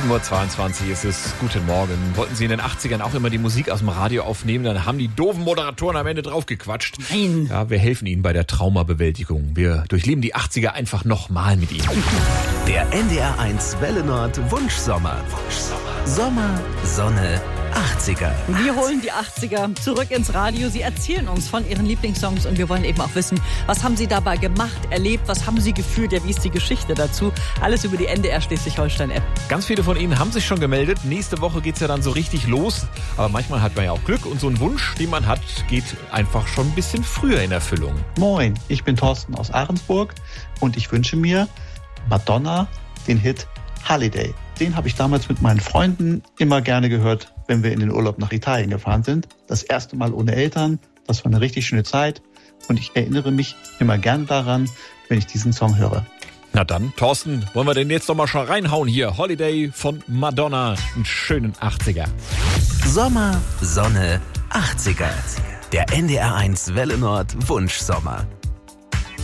7:22 Uhr ist es. Guten Morgen. Wollten Sie in den 80ern auch immer die Musik aus dem Radio aufnehmen? Dann haben die doofen Moderatoren am Ende draufgequatscht. Nein. Ja, wir helfen Ihnen bei der Traumabewältigung. Wir durchleben die 80er einfach nochmal mit Ihnen. Der NDR1 Welle Nord Wunschsommer. Sommer, Sonne, 80er. Wir holen die 80er zurück ins Radio. Sie erzählen uns von Ihren Lieblingssongs und wir wollen eben auch wissen, was haben Sie dabei gemacht, erlebt, was haben Sie gefühlt, ja, wie ist die Geschichte dazu? Alles über die NDR Schleswig-Holstein-App. Ganz viele von Ihnen haben sich schon gemeldet. Nächste Woche geht's ja dann so richtig los. Aber manchmal hat man ja auch Glück und so ein Wunsch, den man hat, geht einfach schon ein bisschen früher in Erfüllung. Moin, ich bin Thorsten aus Ahrensburg und ich wünsche mir Madonna den Hit Holiday. Den habe ich damals mit meinen Freunden immer gerne gehört, wenn wir in den Urlaub nach Italien gefahren sind. Das erste Mal ohne Eltern. Das war eine richtig schöne Zeit. Und ich erinnere mich immer gerne daran, wenn ich diesen Song höre. Na dann, Thorsten, wollen wir den jetzt noch mal schon reinhauen hier. Holiday von Madonna. Einen schönen 80er. Sommer, Sonne, 80er. Der NDR1 Welle Nord Wunschsommer.